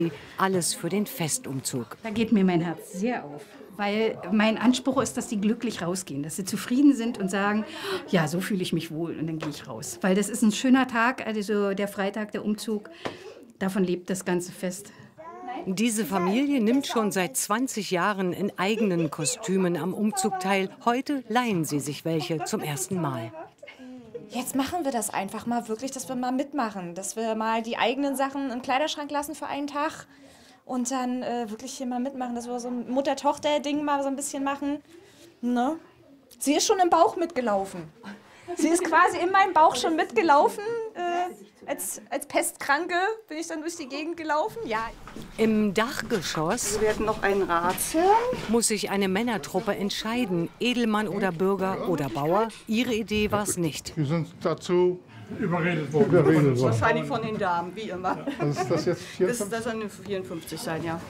Alles für den Festumzug. Da geht mir mein Herz sehr auf, weil mein Anspruch ist, dass sie glücklich rausgehen, dass sie zufrieden sind und sagen, ja, so fühle ich mich wohl und dann gehe ich raus. Weil das ist ein schöner Tag, also der Freitag, der Umzug, davon lebt das ganze Fest. Diese Familie nimmt schon seit 20 Jahren in eigenen Kostümen am Umzug teil. Heute leihen sie sich welche zum ersten Mal. Jetzt machen wir das einfach mal wirklich, dass wir mal mitmachen. Dass wir mal die eigenen Sachen im Kleiderschrank lassen für einen Tag. Und dann wirklich hier mal mitmachen, dass wir so ein Mutter-Tochter-Ding mal so ein bisschen machen. Ne? Sie ist schon im Bauch mitgelaufen. Sie ist quasi in meinem Bauch schon mitgelaufen. Als Pestkranke bin ich dann durch die Gegend gelaufen. Ja. Im Dachgeschoss Wir werden noch ein Rätsel. muss sich eine Männertruppe entscheiden. Edelmann oder Bürger oder Bauer. Ihre Idee war es nicht. Wir sind dazu überredet worden. Wahrscheinlich von den Damen, wie immer. Also ist das jetzt 54? Das soll 54 sein, ja.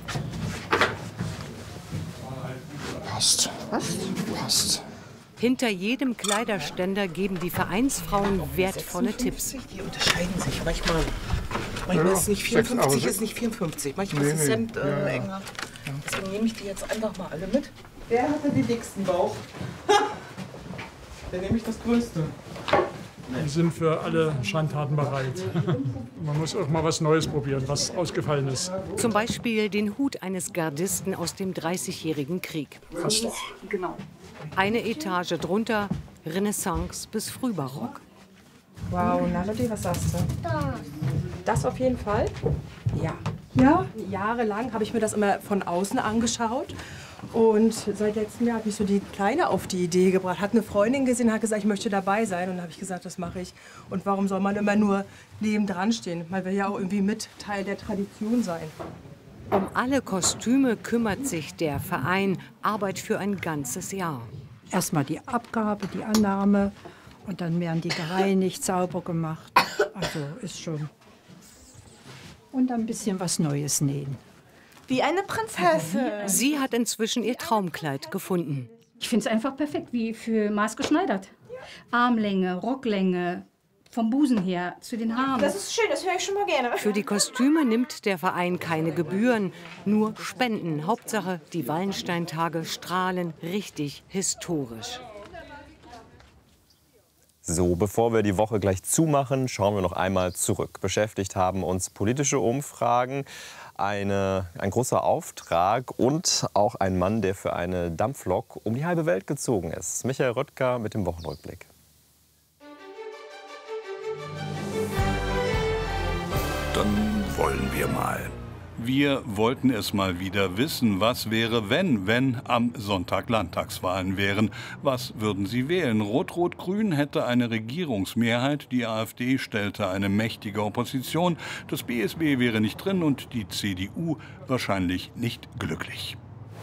Passt. Passt. Hinter jedem Kleiderständer geben die Vereinsfrauen wertvolle Tipps. Die unterscheiden sich. Manchmal ist es nicht 54, ist nicht 54. Manchmal ist das Hemd enger. Deswegen nehme ich die jetzt einfach mal alle mit. Wer hatte den dicksten Bauch? Dann nehme ich das Größte. Wir sind für alle Schandtaten bereit. Man muss auch mal was Neues probieren, was ausgefallen ist. Zum Beispiel den Hut eines Gardisten aus dem Dreißigjährigen Krieg. Fast. Genau. Eine Etage drunter, Renaissance bis Frühbarock. Wow, Natalie, was sagst du? Das auf jeden Fall? Ja. Ja? Jahrelang habe ich mir das immer von außen angeschaut. Und seit letztem Jahr hat mich so die Kleine auf die Idee gebracht. Hat eine Freundin gesehen, hat gesagt, ich möchte dabei sein. Und dann habe ich gesagt, das mache ich. Und warum soll man immer nur nebendran stehen? Man will ja auch irgendwie mit Teil der Tradition sein. Um alle Kostüme kümmert sich der Verein. Arbeit für ein ganzes Jahr. Erstmal die Abgabe, die Annahme und dann werden die gereinigt, sauber gemacht. Also ist schon. Und dann ein bisschen was Neues nähen. Wie eine Prinzessin. Sie hat inzwischen ihr Traumkleid gefunden. Ich finde es einfach perfekt, wie für maßgeschneidert. Armlänge, Rocklänge, vom Busen her zu den Haaren. Das ist schön, das höre ich schon mal gerne. Für die Kostüme nimmt der Verein keine Gebühren, nur Spenden. Hauptsache, die Wallensteintage strahlen richtig historisch. So, bevor wir die Woche gleich zumachen, schauen wir noch einmal zurück. Beschäftigt haben uns politische Umfragen, ein großer Auftrag und auch ein Mann, der für eine Dampflok um die halbe Welt gezogen ist. Michael Röttger mit dem Wochenrückblick. Dann wollen wir mal. Wir wollten es mal wieder wissen, was wäre, wenn am Sonntag Landtagswahlen wären. Was würden Sie wählen? Rot-Rot-Grün hätte eine Regierungsmehrheit, die AfD stellte eine mächtige Opposition, das BSB wäre nicht drin und die CDU wahrscheinlich nicht glücklich.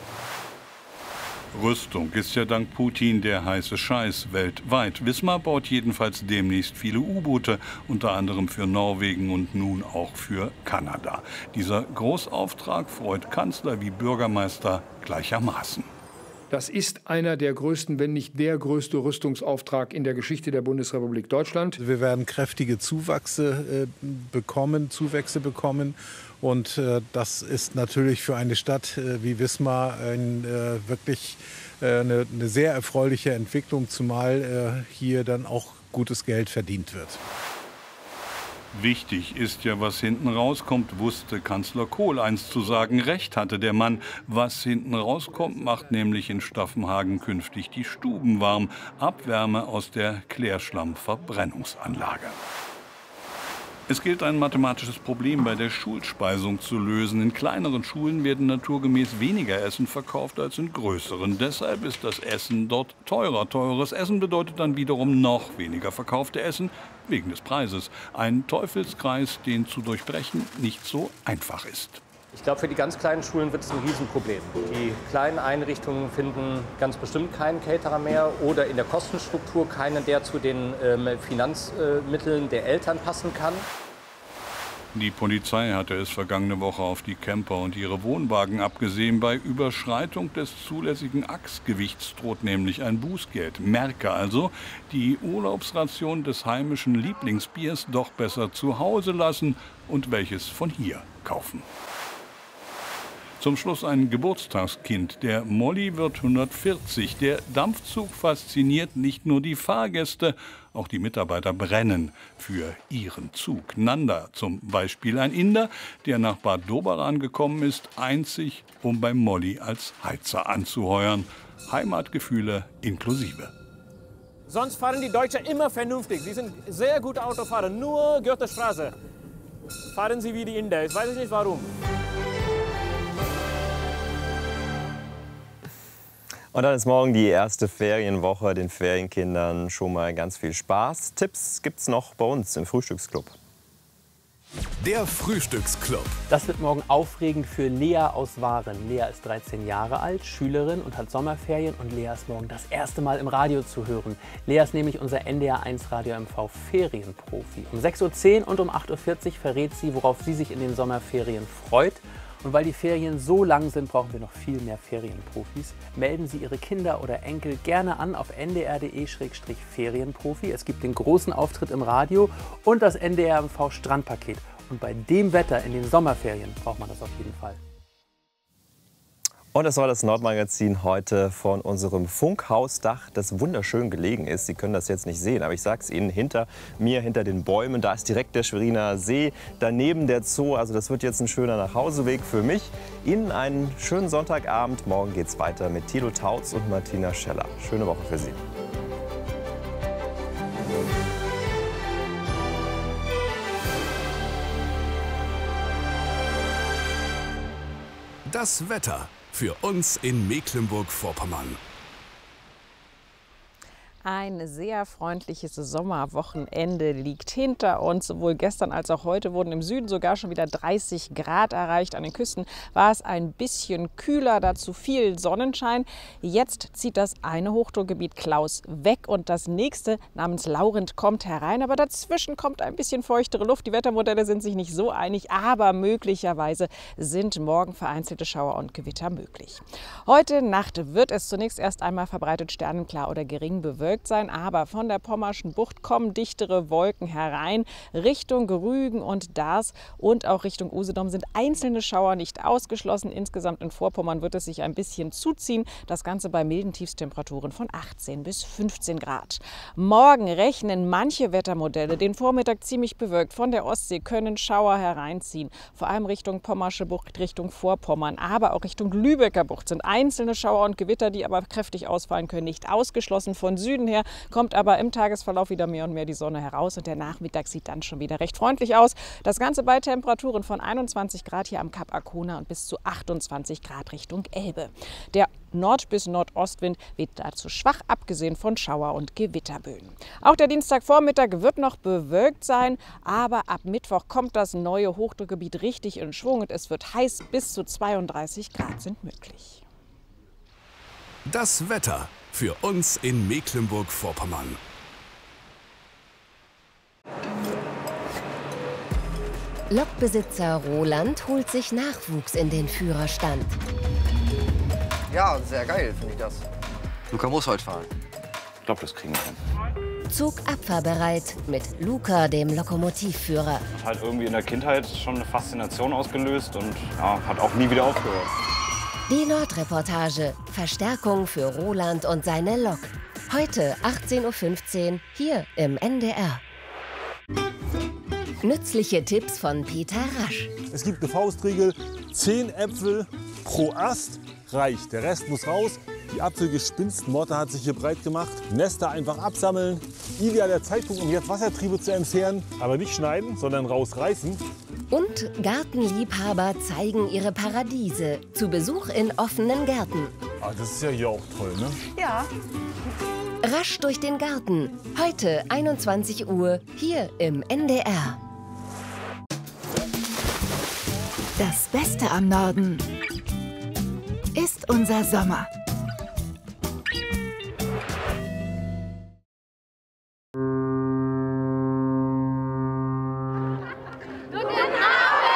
Rüstung ist ja dank Putin der heiße Scheiß weltweit. Wismar baut jedenfalls demnächst viele U-Boote, unter anderem für Norwegen und nun auch für Kanada. Dieser Großauftrag freut Kanzler wie Bürgermeister gleichermaßen. Das ist einer der größten, wenn nicht der größte Rüstungsauftrag in der Geschichte der Bundesrepublik Deutschland. Wir werden kräftige Zuwächse bekommen. Und das ist natürlich für eine Stadt wie Wismar wirklich eine sehr erfreuliche Entwicklung, zumal hier dann auch gutes Geld verdient wird. Wichtig ist ja, was hinten rauskommt, wusste Kanzler Kohl einst zu sagen. Recht hatte der Mann. Was hinten rauskommt, macht nämlich in Staffenhagen künftig die Stuben warm. Abwärme aus der Klärschlammverbrennungsanlage. Es gilt, ein mathematisches Problem bei der Schulspeisung zu lösen. In kleineren Schulen werden naturgemäß weniger Essen verkauft als in größeren. Deshalb ist das Essen dort teurer. Teures Essen bedeutet dann wiederum noch weniger verkaufte Essen wegen des Preises. Ein Teufelskreis, den zu durchbrechen nicht so einfach ist. Ich glaube, für die ganz kleinen Schulen wird es ein Riesenproblem. Die kleinen Einrichtungen finden ganz bestimmt keinen Caterer mehr oder in der Kostenstruktur keinen, der zu den Finanzmitteln der Eltern passen kann. Die Polizei hatte es vergangene Woche auf die Camper und ihre Wohnwagen abgesehen. Bei Überschreitung des zulässigen Achsgewichts droht nämlich ein Bußgeld. Merke also, die Urlaubsration des heimischen Lieblingsbiers doch besser zu Hause lassen und welches von hier kaufen. Zum Schluss ein Geburtstagskind. Der Molly wird 140. Der Dampfzug fasziniert nicht nur die Fahrgäste, auch die Mitarbeiter brennen für ihren Zug. Nanda zum Beispiel, ein Inder, der nach Bad Doberan gekommen ist, einzig, um bei Molly als Heizer anzuheuern. Heimatgefühle inklusive. Sonst fahren die Deutschen immer vernünftig. Sie sind sehr gute Autofahrer. Nur Goethestraße fahren sie wie die Inder. Ich weiß nicht warum. Und dann ist morgen die erste Ferienwoche. Den Ferienkindern schon mal ganz viel Spaß. Tipps gibt's noch bei uns im Frühstücksclub. Der Frühstücksclub. Das wird morgen aufregend für Lea aus Waren. Lea ist 13 Jahre alt, Schülerin und hat Sommerferien. Und Lea ist morgen das erste Mal im Radio zu hören. Lea ist nämlich unser NDR1 Radio MV Ferienprofi. Um 6:10 Uhr und um 8:40 Uhr verrät sie, worauf sie sich in den Sommerferien freut. Und weil die Ferien so lang sind, brauchen wir noch viel mehr Ferienprofis. Melden Sie Ihre Kinder oder Enkel gerne an auf ndr.de/Ferienprofi. Es gibt den großen Auftritt im Radio und das NDR MV Strandpaket. Und bei dem Wetter in den Sommerferien braucht man das auf jeden Fall. Und das war das Nordmagazin heute von unserem Funkhausdach, das wunderschön gelegen ist. Sie können das jetzt nicht sehen, aber ich sage es Ihnen, hinter mir, hinter den Bäumen, da ist direkt der Schweriner See, daneben der Zoo. Also das wird jetzt ein schöner Nachhauseweg für mich. Ihnen einen schönen Sonntagabend. Morgen geht es weiter mit Thilo Tautz und Martina Scheller. Schöne Woche für Sie. Das Wetter für uns in Mecklenburg-Vorpommern. Ein sehr freundliches Sommerwochenende liegt hinter uns. Sowohl gestern als auch heute wurden im Süden sogar schon wieder 30 Grad erreicht. An den Küsten war es ein bisschen kühler, dazu viel Sonnenschein. Jetzt zieht das eine Hochdruckgebiet Klaus weg und das nächste namens Laurent kommt herein. Aber dazwischen kommt ein bisschen feuchtere Luft. Die Wettermodelle sind sich nicht so einig, aber möglicherweise sind morgen vereinzelte Schauer und Gewitter möglich. Heute Nacht wird es zunächst erst einmal verbreitet sternenklar oder gering bewölkt sein, aber von der Pommerschen Bucht kommen dichtere Wolken herein. Richtung Rügen und Dars und auch Richtung Usedom sind einzelne Schauer nicht ausgeschlossen. Insgesamt in Vorpommern wird es sich ein bisschen zuziehen. Das Ganze bei milden Tiefstemperaturen von 18 bis 15 Grad. Morgen rechnen manche Wettermodelle den Vormittag ziemlich bewölkt. Von der Ostsee können Schauer hereinziehen. Vor allem Richtung Pommersche Bucht, Richtung Vorpommern, aber auch Richtung Lübecker Bucht sind einzelne Schauer und Gewitter, die aber kräftig ausfallen können, nicht ausgeschlossen. Von Süden her kommt aber im Tagesverlauf wieder mehr und mehr die Sonne heraus und der Nachmittag sieht dann schon wieder recht freundlich aus. Das Ganze bei Temperaturen von 21 Grad hier am Kap Arkona und bis zu 28 Grad Richtung Elbe. Der Nord- bis Nordostwind weht dazu schwach, abgesehen von Schauer- und Gewitterböen. Auch der Dienstagvormittag wird noch bewölkt sein, aber ab Mittwoch kommt das neue Hochdruckgebiet richtig in Schwung und es wird heiß, bis zu 32 Grad sind möglich. Das Wetter für uns in Mecklenburg-Vorpommern. Lokbesitzer Roland holt sich Nachwuchs in den Führerstand. Ja, sehr geil finde ich das. Luca muss heute fahren. Ich glaube, das kriegen wir hin. Zug abfahrbereit mit Luca, dem Lokomotivführer. Hat halt irgendwie in der Kindheit schon eine Faszination ausgelöst und ja, hat auch nie wieder aufgehört. Die Nordreportage. Verstärkung für Roland und seine Lok. Heute 18:15 Uhr hier im NDR. Nützliche Tipps von Peter Rasch. Es gibt eine Faustregel, 10 Äpfel pro Ast reicht. Der Rest muss raus. Die Apfelgespinstmotte hat sich hier breit gemacht. Nester einfach absammeln. Idealer Zeitpunkt, um jetzt Wassertriebe zu entfernen. Aber nicht schneiden, sondern rausreißen. Und Gartenliebhaber zeigen ihre Paradiese. Zu Besuch in offenen Gärten. Ah, das ist ja hier auch toll, ne? Ja. Rasch durch den Garten. Heute 21 Uhr hier im NDR. Das Beste am Norden ist unser Sommer.